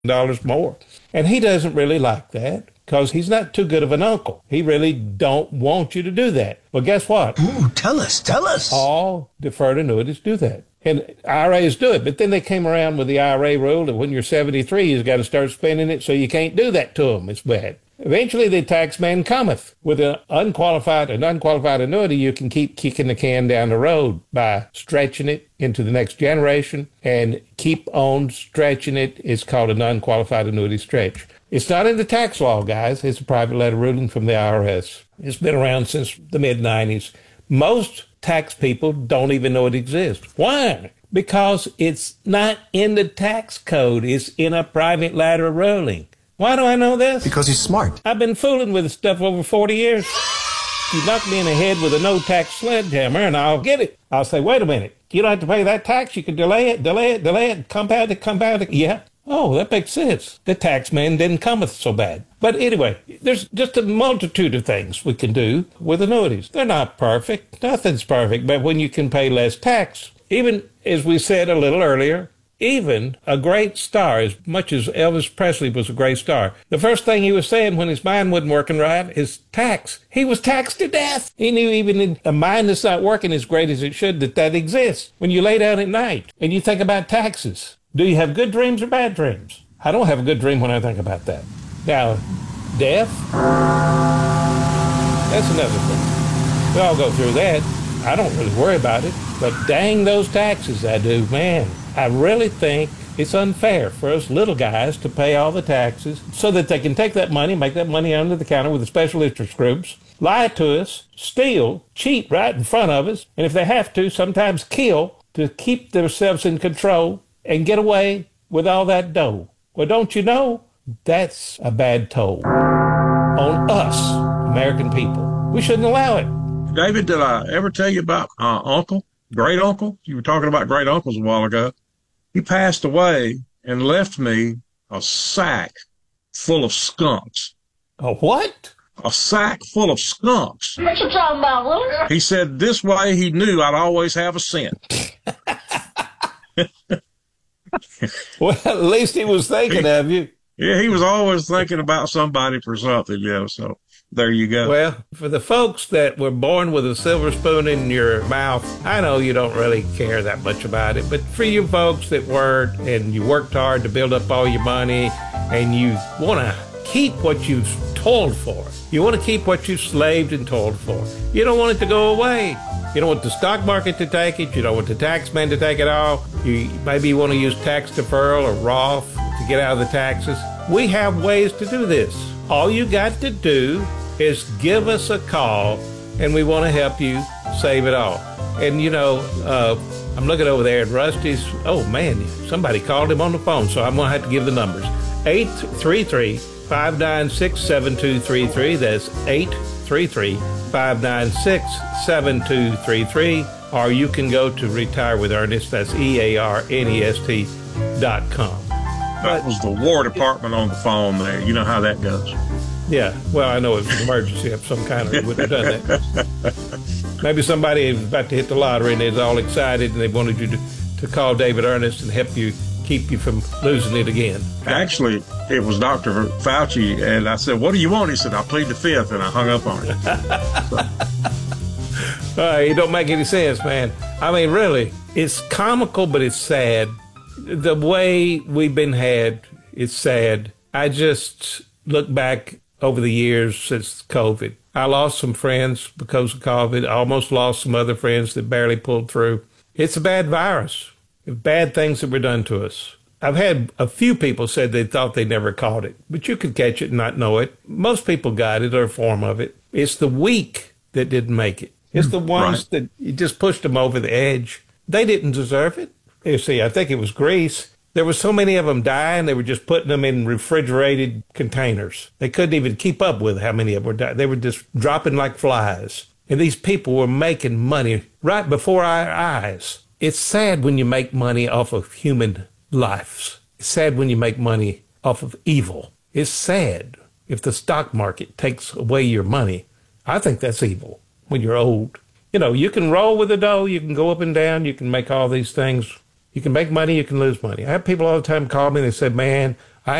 $1,000 more. And he doesn't really like that because he's not too good of an uncle. He really don't want you to do that. Well, guess what? Ooh, tell us. All deferred annuities do that. And IRAs do it. But then they came around with the IRA rule that when you're 73, you've got to start spending it, so you can't do that to them. It's bad. Eventually, the tax man cometh. With an unqualified annuity, you can keep kicking the can down the road by stretching it into the next generation and keep on stretching it. It's called an unqualified annuity stretch. It's not in the tax law, guys. It's a private letter ruling from the IRS. It's been around since the mid-90s. Most tax people don't even know it exists. Why? Because it's not in the tax code. It's in a private letter ruling. Why do I know this? Because he's smart. I've been fooling with this stuff over 40 years. You knock me in the head with a no-tax sledgehammer, and I'll get it. I'll say, wait a minute. You don't have to pay that tax. You can delay it, compound it. Yeah. Oh, that makes sense. The tax man didn't cometh so bad. But anyway, there's just a multitude of things we can do with annuities. They're not perfect. Nothing's perfect. But when you can pay less tax, even as we said a little earlier, even a great star, as much as Elvis Presley was a great star, the first thing he was saying when his mind wasn't working right is tax. He was taxed to death. He knew even in a mind that's not working as great as it should, that exists. When you lay down at night and you think about taxes, do you have good dreams or bad dreams? I don't have a good dream when I think about that. Now, death, that's another thing. We all go through that. I don't really worry about it, but dang those taxes I do, man. I really think it's unfair for us little guys to pay all the taxes so that they can take that money, make that money under the counter with the special interest groups, lie to us, steal, cheat right in front of us, and if they have to, sometimes kill to keep themselves in control and get away with all that dough. Well, don't you know? That's a bad toll on us, American people. We shouldn't allow it. David, did I ever tell you about great uncle? You were talking about great uncles a while ago. He passed away and left me a sack full of skunks. A what? A sack full of skunks. What you talking about, Willie? He said this way he knew I'd always have a cent. Well, at least he was thinking of you. Yeah, he was always thinking about somebody for something, so there you go. Well, for the folks that were born with a silver spoon in your mouth, I know you don't really care that much about it, but for you folks that weren't and you worked hard to build up all your money and you want to keep what you've toiled for, you want to keep what you've slaved and toiled for, you don't want it to go away. You don't want the stock market to take it. You don't want the tax man to take it all. Maybe you want to use tax deferral or Roth to get out of the taxes. We have ways to do this. All you got to do is give us a call, and we want to help you save it all. And, I'm looking over there at Rusty's. Oh, man, somebody called him on the phone, so I'm going to have to give the numbers. 833-596-7233. That's 833-596-7233. Or you can go to Retire with Ernest. That's EARNEST.com. That was the War Department on the phone there. You know how that goes. Yeah, well, I know it was an emergency of some kind, or they wouldn't have done that. Maybe somebody was about to hit the lottery and they're all excited and they wanted you to call David Ernest and help you keep you from losing it again. Actually, it was Dr. Fauci, and I said, what do you want? He said, I plead the fifth, and I hung up on it. It don't make any sense, man. I mean, really, it's comical, but it's sad. The way we've been had, it's sad. I just look back over the years since COVID. I lost some friends because of COVID. I almost lost some other friends that barely pulled through. It's a bad virus. Bad things that were done to us. I've had a few people said they thought they never caught it, but you could catch it and not know it. Most people got it or a form of it. It's the weak that didn't make it. It's the ones that you just pushed them over the edge. They didn't deserve it. You see, I think it was Greece. There were so many of them dying, they were just putting them in refrigerated containers. They couldn't even keep up with how many of them were dying. They were just dropping like flies. And these people were making money right before our eyes. It's sad when you make money off of human lives. It's sad when you make money off of evil. It's sad if the stock market takes away your money. I think that's evil when you're old. You can roll with the dough. You can go up and down. You can make all these things. You can make money. You can lose money. I have people all the time call me and they say, man,